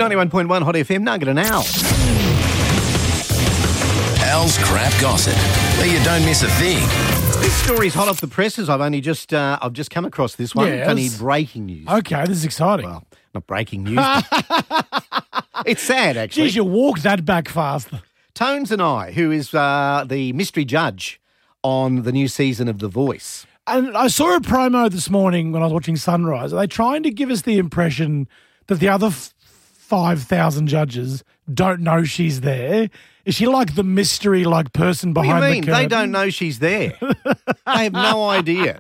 91.1 Hot FM, Nugget and Al. Al's Crap Gossip, where you don't miss a thing. This story's hot off the presses. I've just come across this one. Yes. It's only breaking news. Okay, this is exciting. Well, not breaking news. But it's sad, actually. Geez, you walked that back fast. Tones and I, who is the mystery judge on the new season of The Voice. And I saw a promo this morning when I was watching Sunrise. Are they trying to give us the impression that the other 5,000 judges don't know she's there? Is she like the mystery person What do you behind mean? the curtain? They don't know she's there. They have no idea.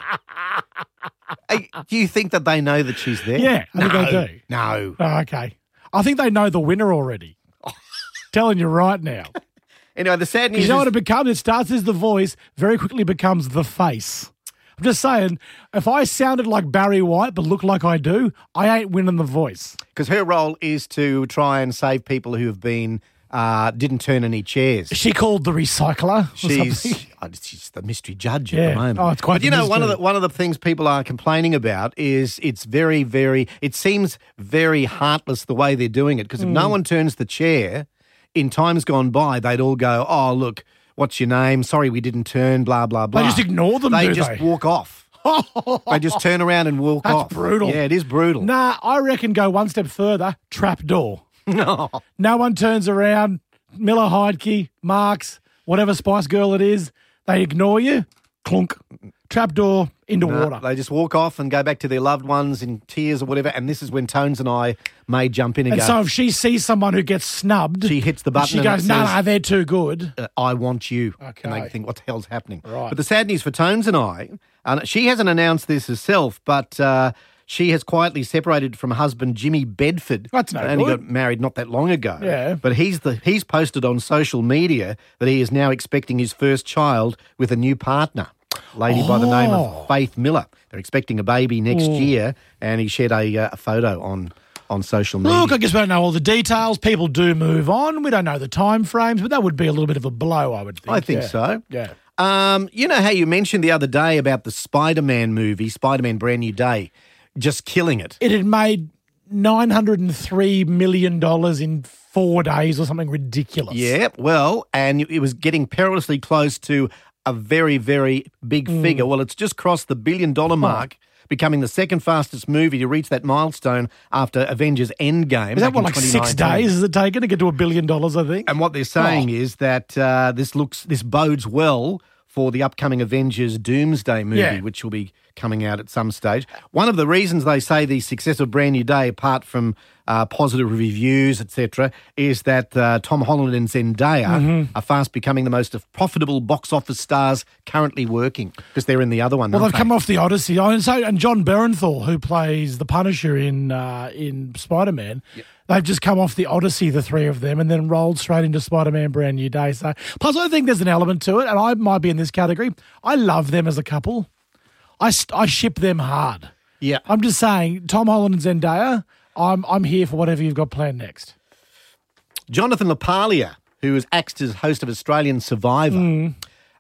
Do you think that they know that she's there? Yeah, I think they do. No. Oh, okay. I think they know the winner already. Telling you right now. Anyway, the sad news You know what is... it becomes? It starts as the voice, very quickly becomes the face. I'm just saying, if I sounded like Barry White but looked like I do, I ain't winning the voice. Because her role is to try and save people who have been... didn't turn any chairs. Is she called the recycler? or something? She's the mystery judge at Yeah. the moment. Oh, it's quite But you the know, one mystery. of the things people are complaining about is it's very, very. It seems very heartless the way they're doing it. Because if no one turns the chair, in times gone by, they'd all go, "Oh, look, what's your name? Sorry, we didn't turn." Blah blah blah. They just ignore them, They do just they? walk off. They just turn around and walk off. That's brutal. Yeah, it is brutal. Nah, I reckon go one step further, trap door. No. No one turns around, Miller Heidke, Marks, whatever Spice Girl it is, they ignore you, clunk, trap door into water. They just walk off and go back to their loved ones in tears or whatever. And this is when Tones and I may jump in and And go, so if she sees someone who gets snubbed, she hits the button she and goes, it no, says, no, they're too good. I want you. Okay. And they think, what the hell's happening? Right. But the sad news for Tones and I, she hasn't announced this herself, but she has quietly separated from husband Jimmy Bedford. That's no They only good. got married not that long ago. Yeah. But he's posted on social media that he is now expecting his first child with a new partner. Lady by the name of Faith Miller. They're expecting a baby next year, and he shared a photo on social media. Look, I guess we don't know all the details. People do move on. We don't know the time frames, but that would be a little bit of a blow, I would think. I think Yeah. so. Yeah. You know how you mentioned the other day about the Spider-Man movie, Spider-Man Brand New Day, just killing it. It had made $903 million in 4 days or something ridiculous. Yeah, well, and it was getting perilously close to a very, very big figure. Well, it's just crossed the $1 billion mark, becoming the second fastest movie to reach that milestone after Avengers Endgame. Is that back what, in like 6 2019. days has it taken to get to $1 billion, I think? And what they're saying is that this bodes well for the upcoming Avengers Doomsday movie, Yeah. which will be coming out at some stage. One of the reasons they say the success of Brand New Day, apart from positive reviews, etc., is that Tom Holland and Zendaya are fast becoming the most profitable box office stars currently working, because they're in the other one. Well, aren't they've come off the Odyssey. And John Bernthal, who plays the Punisher in Spider-Man, they've just come off the Odyssey, the three of them, and then rolled straight into Spider-Man Brand New Day. So, plus, I think there's an element to it, and I might be in this category. I love them as a couple. I ship them hard. Yeah. I'm just saying, Tom Holland and Zendaya, I'm here for whatever you've got planned next. Jonathan LaPaglia, who is acts as host of Australian Survivor,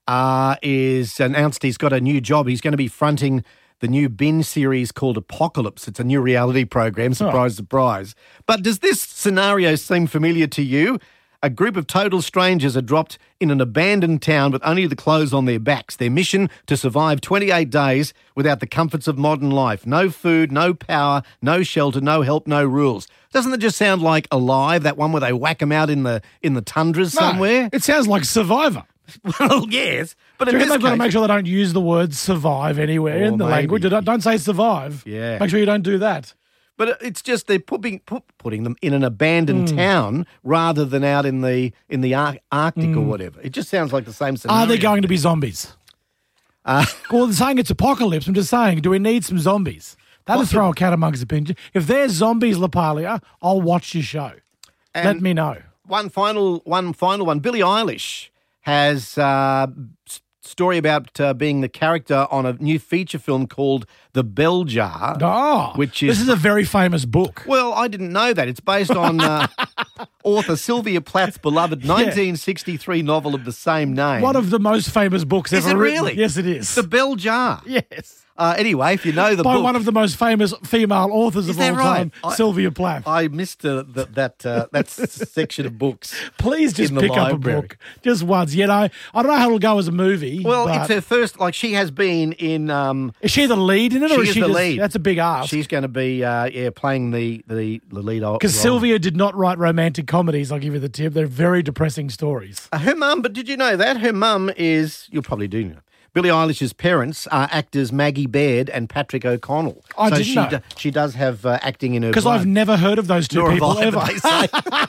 is announced he's got a new job. He's going to be fronting the new Bin series called Apocalypse. It's a new reality program, surprise, surprise. But does this scenario seem familiar to you? A group of total strangers are dropped in an abandoned town with only the clothes on their backs. Their mission, to survive 28 days without the comforts of modern life. No food, no power, no shelter, no help, no rules. Doesn't it just sound like Alive, that one where they whack them out in the tundras somewhere? No, it sounds like Survivor. Well, yes. But in They've this got to case, make sure they don't use the word survive anywhere in the maybe. language. Don't say survive. Yeah. Make sure you don't do that. but it's just they're putting them in an abandoned town rather than out in the Arctic or whatever. It just sounds like the same scenario. Are there going to be zombies? Well, they're saying it's apocalypse. I'm just saying, do we need some zombies? That'll throw a cat amongst the pigeons. If there's zombies, LaPaglia, I'll watch your show. Let me know. One final one. Billie Eilish has story about being the character on a new feature film called The Bell Jar. Oh, which is this is a very famous book. Well, I didn't know that. It's based on author Sylvia Plath's beloved 1963 novel of the same name. One of the most famous books Is ever it written. really? Yes, it is. The Bell Jar. Yes. Anyway, if you know the By book. one of the most famous female authors of all that right? time, Sylvia Plath. I missed that section of books. Please just in the pick library. up a book just once. You know, I don't know how it'll go as a movie. Well, but it's her first. Like she has been in. is she the lead in it, or She is is she the just, lead. That's a big ask. She's going to be playing the lead. Because Sylvia did not write romantic comedies. I'll give you the tip. They're very depressing stories. Her mum, but did you know that her mum is? You'll probably do know. Billie Eilish's parents are actors Maggie Baird and Patrick O'Connell. I didn't know. She does have acting in her Because blood. I've never heard of those two Nor have people I, ever. but they say.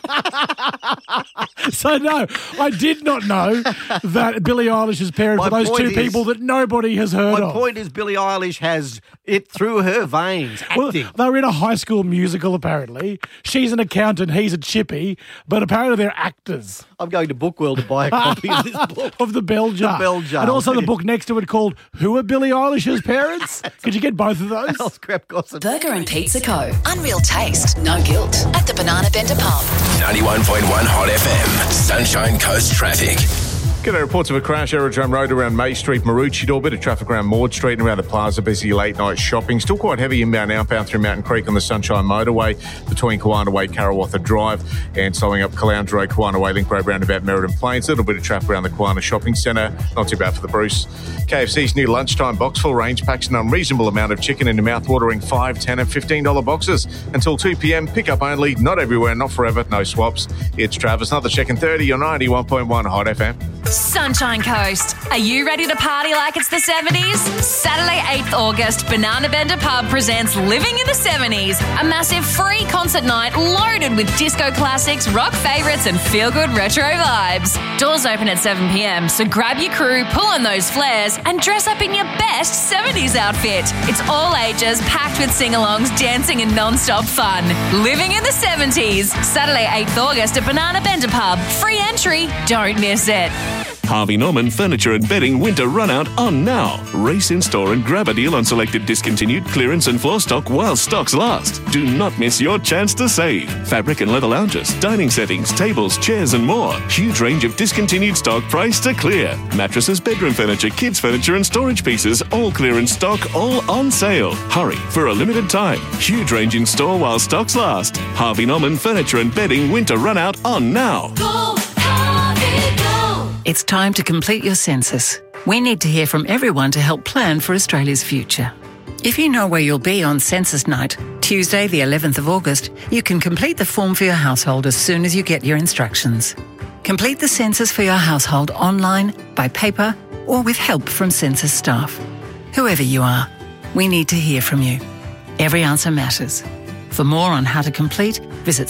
So no, I did not know that Billie Eilish's parents My were those point two is- people that nobody has heard My of. point is, Billie Eilish has it through her veins. Well, Acting. they were in a High School Musical, apparently. She's an accountant, he's a chippy, but apparently they're actors I'm going to Bookworld to buy a copy of this book. of the Bell Jar. Bell Jar. And also the book next to it called Who Are Billie Eilish's Parents? Could you get both of those? I'll scrap gossip. Burger and Pizza Co. Unreal taste, no guilt. At the Banana Bender Pub. 91.1 Hot FM. Sunshine Coast traffic. G'day, reports of a crash Aerodrome Road around May Street, Maroochydore, bit of traffic around Maud Street and around the plaza, busy late night shopping. Still quite heavy inbound, outbound through Mountain Creek on the Sunshine Motorway between Kawana Way, Karawatha Drive, and slowing up Caloundra Road, Kawana Way, Link Road roundabout Meriden Plains. A little bit of traffic around the Kawana Shopping Centre, not too bad for the Bruce. KFC's new lunchtime box full range packs an unreasonable amount of chicken in your mouth watering $5, $10 and $15 boxes. Until 2 p.m, pick up only, not everywhere, not forever, no swaps. It's Travis, another check in 30 on 91.1 Hot FM. Sunshine Coast. Are you ready to party like it's the 70s? Saturday, 8th August, Banana Bender Pub presents Living in the 70s, a massive free concert night loaded with disco classics, rock favourites and feel-good retro vibes. Doors open at 7 p.m, so grab your crew, pull on those flares and dress up in your best 70s outfit. It's all ages, packed with sing-alongs, dancing and non-stop fun. Living in the 70s. Saturday, 8th August at Banana Bender Pub. Free entry. Don't miss it. Harvey Norman Furniture and Bedding Winter Runout on now. Race in store and grab a deal on selected discontinued clearance and floor stock while stocks last. Do not miss your chance to save. Fabric and leather lounges, dining settings, tables, chairs and more. Huge range of discontinued stock priced to clear. Mattresses, bedroom furniture, kids furniture and storage pieces, all clearance stock, all on sale. Hurry for a limited time. Huge range in store while stocks last. Harvey Norman Furniture and Bedding Winter Runout on now. Go, Harvey, go! It's time to complete your census. We need to hear from everyone to help plan for Australia's future. If you know where you'll be on census night, Tuesday the 11th of August, you can complete the form for your household as soon as you get your instructions. Complete the census for your household online, by paper, or with help from census staff. Whoever you are, we need to hear from you. Every answer matters. For more on how to complete, visit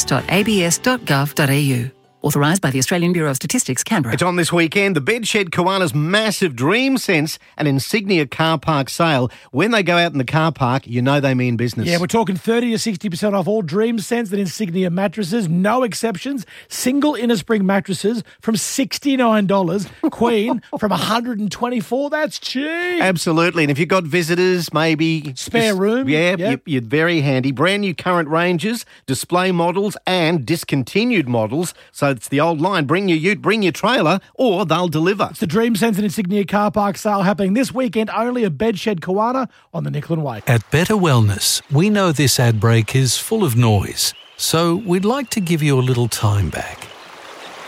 census.abs.gov.au. Authorised by the Australian Bureau of Statistics, Canberra. It's on this weekend, the Bedshed Koala's massive Dream Sense and Insignia car park sale. When they go out in the car park, you know they mean business. Yeah, we're talking 30 to 60% off all Dream Sense and Insignia mattresses, no exceptions. Single inner spring mattresses from $69, Queen from $124. That's cheap. Absolutely. And if you've got visitors, maybe... Spare room. Yeah, Yep. you're very handy. Brand new current ranges, display models and discontinued models. So it's the old line, bring your ute, bring your trailer, or they'll deliver. It's the Dream Sense and Insignia car park sale happening this weekend only at Bedshed Koala on the Nicklin Way. At Better Wellness, we know this ad break is full of noise, so we'd like to give you a little time back.